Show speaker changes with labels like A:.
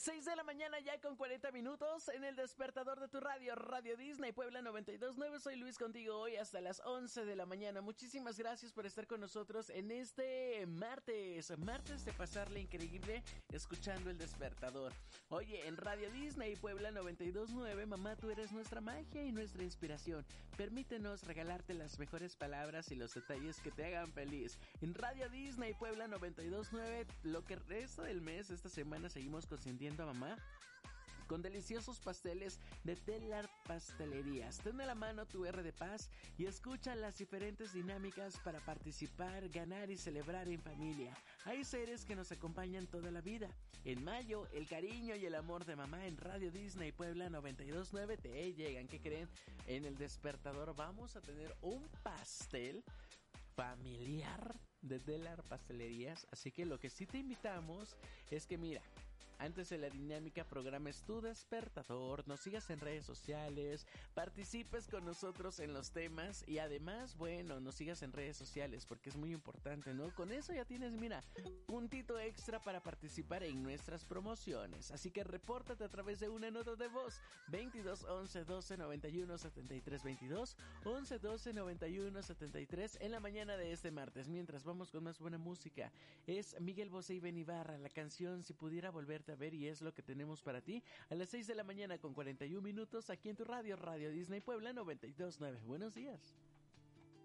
A: 6 de la mañana ya con 40 minutos en el despertador de tu radio, Radio Disney Puebla 92.9. Soy Luis contigo hoy hasta las 11 de la mañana. Muchísimas gracias por estar con nosotros en este martes de pasarle increíble escuchando el despertador. Oye, en Radio Disney Puebla 92.9, mamá, tú eres nuestra magia y nuestra inspiración. Permítenos regalarte las mejores palabras y los detalles que te hagan feliz. En Radio Disney Puebla 92.9, lo que resta del mes, esta semana seguimos consiguiendo a mamá con deliciosos pasteles de Telar Pastelerías. Ten a la mano tu R de Paz y escucha las diferentes dinámicas para participar, ganar y celebrar en familia. Hay seres que nos acompañan toda la vida. En mayo, el cariño y el amor de mamá en Radio Disney Puebla 92.9 te llegan. ¿Qué creen? En el despertador vamos a tener un pastel familiar de Telar Pastelerías. Así que lo que sí te invitamos es que mira, antes de la dinámica, programes tu despertador, nos sigas en redes sociales, participes con nosotros en los temas y además, bueno, nos sigas en redes sociales porque es muy importante, ¿no? Con eso ya tienes, mira, puntito extra para participar en nuestras promociones. Así que repórtate a través de una nota de voz, 22 11 12 91 73 22, 11 12 91 73 en la mañana de este martes. Mientras vamos con más buena música, es Miguel Bosé y Ben Ibarra, la canción Si Pudiera Volverte a Ver, y es lo que tenemos para ti a las 6 de la mañana con 41 minutos aquí en tu radio, Radio Disney Puebla 92.9. Buenos días.